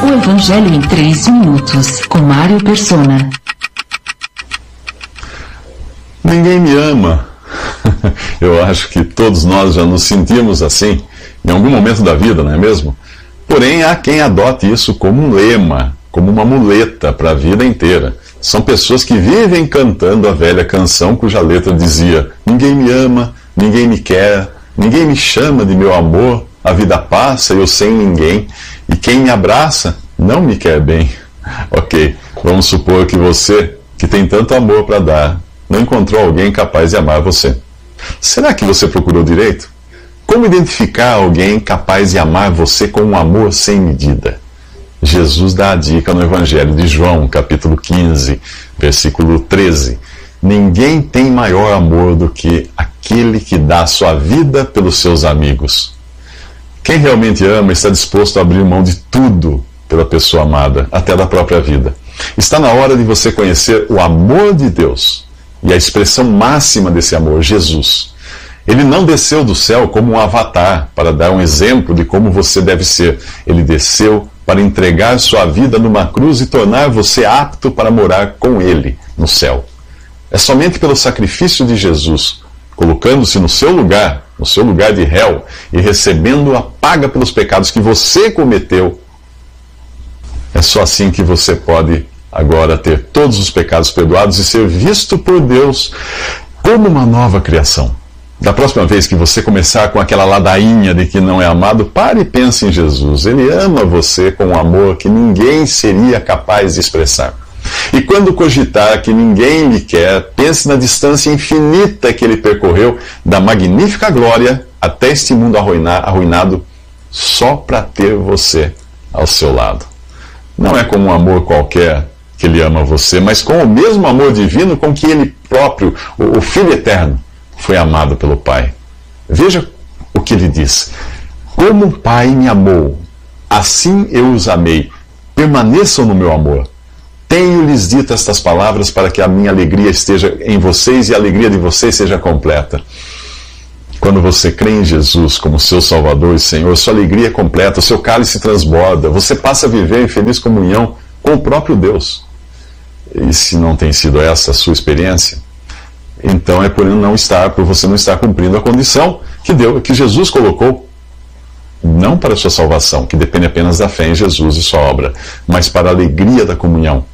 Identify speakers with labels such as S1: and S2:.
S1: O Evangelho em 3 minutos, com Mário Persona.
S2: Ninguém me ama. Eu acho que todos nós já nos sentimos assim, em algum momento da vida, não é mesmo? Porém, há quem adote isso como um lema, como uma muleta para a vida inteira. São pessoas que vivem cantando a velha canção cuja letra dizia: ninguém me ama, ninguém me quer, ninguém me chama de meu amor, a vida passa, eu sem ninguém, e quem me abraça não me quer bem. Ok, vamos supor que você, que tem tanto amor para dar, não encontrou alguém capaz de amar você. Será que você procurou direito? Como identificar alguém capaz de amar você com um amor sem medida? Jesus dá a dica no Evangelho de João, capítulo 15, versículo 13. Ninguém tem maior amor do que aquele que dá a sua vida pelos seus amigos. Quem realmente ama está disposto a abrir mão de tudo pela pessoa amada, até da própria vida. Está na hora de você conhecer o amor de Deus e a expressão máxima desse amor, Jesus. Ele não desceu do céu como um avatar para dar um exemplo de como você deve ser. Ele desceu para entregar sua vida numa cruz e tornar você apto para morar com Ele no céu. É somente pelo sacrifício de Jesus, colocando-se no seu lugar de réu, e recebendo a paga pelos pecados que você cometeu, é só assim que você pode agora ter todos os pecados perdoados e ser visto por Deus como uma nova criação. Da próxima vez que você começar com aquela ladainha de que não é amado, pare e pense em Jesus. Ele ama você com um amor que ninguém seria capaz de expressar. E quando cogitar que ninguém lhe quer, pense na distância infinita que ele percorreu da magnífica glória até este mundo arruinado só para ter você ao seu lado. Não é como um amor qualquer que ele ama você, mas com o mesmo amor divino com que ele próprio, o Filho Eterno, foi amado pelo Pai. Veja o que ele diz: como o Pai me amou, assim eu os amei. Permaneçam no meu amor. Tenho-lhes dito estas palavras para que a minha alegria esteja em vocês e a alegria de vocês seja completa. Quando você crê em Jesus como seu Salvador e Senhor, sua alegria é completa, o seu cálice transborda, você passa a viver em feliz comunhão com o próprio Deus. E se não tem sido essa a sua experiência, então é por você não estar cumprindo a condição que Jesus colocou, não para a sua salvação, que depende apenas da fé em Jesus e sua obra, mas para a alegria da comunhão